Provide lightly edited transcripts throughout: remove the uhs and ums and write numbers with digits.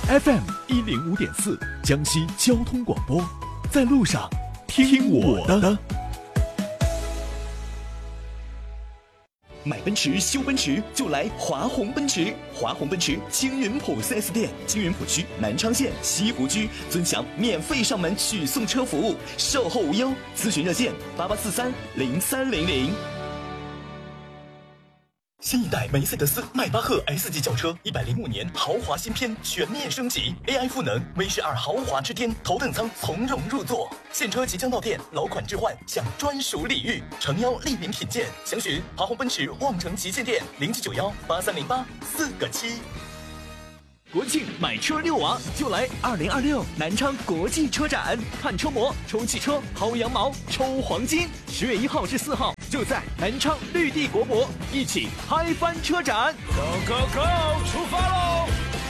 FM 105.4，江西交通广播，在路上听我的。买奔驰修奔驰就来华虹奔驰，华虹奔驰青云浦 4S 店，青云浦区南昌县西湖区尊享免费上门取送车服务，售后无忧，咨询热线88430300。新一代梅赛德斯迈巴赫 S 级轿车，105年豪华新篇全面升级 ，AI 赋能，威士2豪华之巅，头等舱从容入座。现车即将到店，老款置换享专属礼遇，诚邀莅临品鉴。详询华虹奔驰望城旗舰店0791830844。国庆买车遛娃就来2026南昌国际车展，看车模、抽汽车、薅羊毛、抽黄金。10月1号至4号就在南昌绿地国博，一起嗨翻车展 ！Go go go， 出发喽！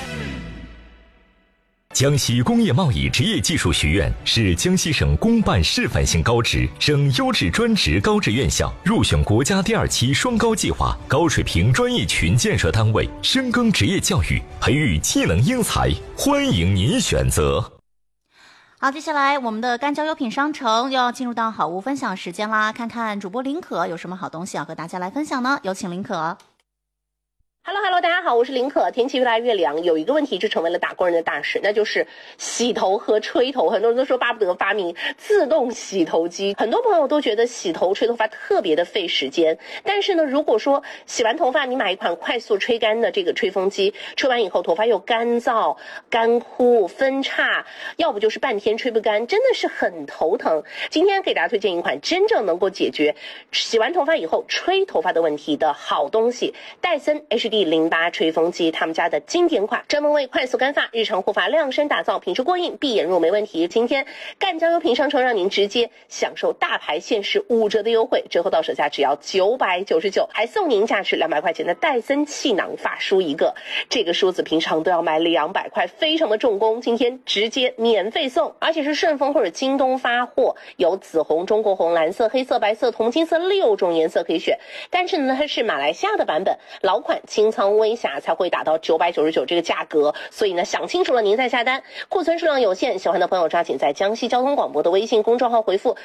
江西工业贸易职业技术学院是江西省公办示范性高职、省优质专职高职院校，入选国家第2期双高计划高水平专业群建设单位，深耕职业教育，培育技能英才，欢迎您选择。 好，接下来我们的干交优品商城又要进入到好物分享时间啦，看看主播林可有什么好东西要和大家来分享呢？有请林可。 Hello， 大家好，我是林可。天气越来越凉，有一个问题就成为了打工人的大事，那就是洗头和吹头。很多人都说巴不得发明自动洗头机，很多朋友都觉得洗头吹头发特别的费时间。但是呢，如果说洗完头发，你买一款快速吹干的这个吹风机，吹完以后头发又干燥、干枯、分叉，要不就是半天吹不干，真的是很头疼。今天给大家推荐一款真正能够解决洗完头发以后吹头发的问题的好东西——戴森 HD08吹风机，他们家的经典款，专门为快速干发、日常护发量身打造，品质过硬，闭眼入没问题。今天干交优品商城让您直接享受大牌限时5折的优惠，折后到手价只要999，还送您价值200块钱的戴森气囊发梳一个。这个梳子平常都要卖200块，非常的重工，今天直接免费送，而且是顺丰或者京东发货，有紫红、中国红、蓝色、黑色、白色、铜金色6种颜色可以选。但是呢，它是马来西亚的版本，老款清仓微瑕才会达到999这个价格，所以呢，想清楚了您再下单。库存数量有限，喜欢的朋友抓紧在江西交通广播的微信公众号回复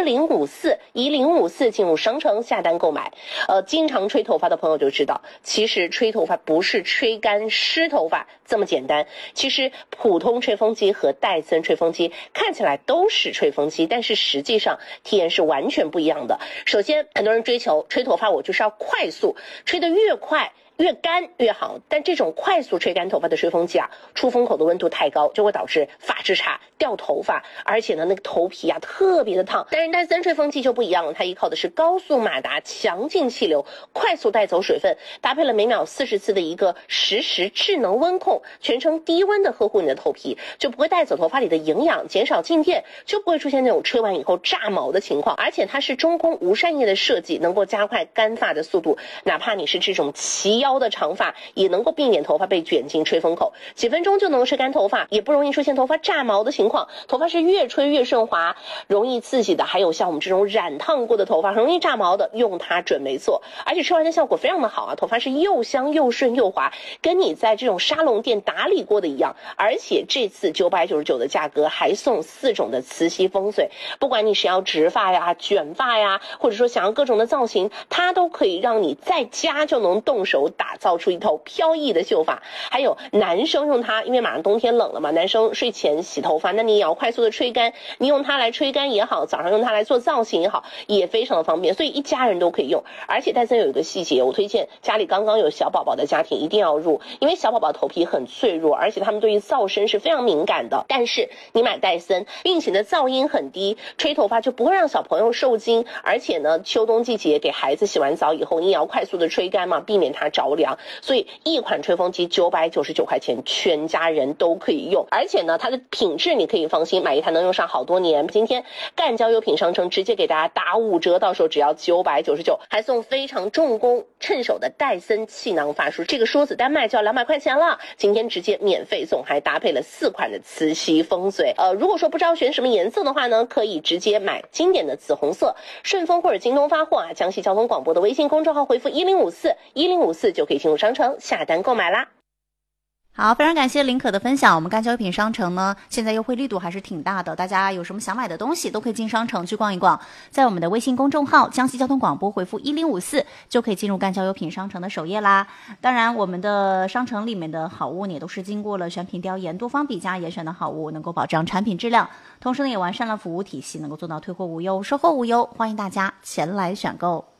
1054进入商城下单购买。经常吹头发的朋友就知道，其实吹头发不是吹干湿头发这么简单。其实普通吹风机和戴森吹风机看起来都是吹风机，但是实际上体验是完全不一样的。首先，很多人追求吹头发，我就是要快速，吹得越快越干越好，但这种快速吹干头发的吹风机啊，出风口的温度太高，就会导致发质差、掉头发，而且呢，那个头皮啊特别的烫。但是戴森吹风机就不一样了，它依靠的是高速马达、强劲气流，快速带走水分，搭配了每秒40次的一个实时智能温控，全程低温的呵护你的头皮，就不会带走头发里的营养，减少静电，就不会出现那种吹完以后炸毛的情况。而且它是中空无扇叶的设计，能够加快干发的速度，哪怕你是这种齐腰的长发，也能够避免头发被卷进吹风口，几分钟就能吹干头发，也不容易出现头发炸毛的情况。头发是越吹越顺滑，容易刺激的，还有像我们这种染烫过的头发很容易炸毛的，用它准没错。而且吹完的效果非常的好啊，头发是又香又顺又滑，跟你在这种沙龙店打理过的一样。而且这次999的价格还送4种的磁吸风水，不管你是要直发呀、卷发呀，或者说想要各种的造型，它都可以让你在家就能动手打造出一头飘逸的秀发。还有男生用它，因为马上冬天冷了嘛，男生睡前洗头发，那你也要快速的吹干，你用它来吹干也好，早上用它来做造型也好，也非常的方便，所以一家人都可以用。而且戴森有一个细节，我推荐家里刚刚有小宝宝的家庭一定要入，因为小宝宝头皮很脆弱，而且他们对于噪声是非常敏感的。但是你买戴森，并且呢噪音很低，吹头发就不会让小朋友受惊。而且呢，秋冬季节给孩子洗完澡以后，你也要快速的吹干嘛，避免它着凉。所以一款吹风机999块钱，全家人都可以用。而且呢，它的品质你可以放心，买一台能用上好多年。今天干交优品商城直接给大家打5折，到时候只要999，还送非常重工趁手的戴森气囊发梳，这个梳子单卖就要200块钱了，今天直接免费送，还搭配了4款的磁吸风水。如果说不知道选什么颜色的话呢，可以直接买经典的紫红色，顺丰或者京东发货啊，江西交通广播的微信公众号回复1054就可以进入商城下单购买啦。 好，非常感谢林可的分享。我们干交优品商城呢，现在优惠力度还是挺大的，大家有什么想买的东西都可以进商城去逛一逛。在我们的微信公众号江西交通广播回复1054就可以进入干交优品商城的首页啦。当然，我们的商城里面的好物呢，也都是经过了选品调研、多方比价严选的好物，能够保障产品质量，同时呢也完善了服务体系，能够做到退货无忧、售后无忧。欢迎大家前来选购。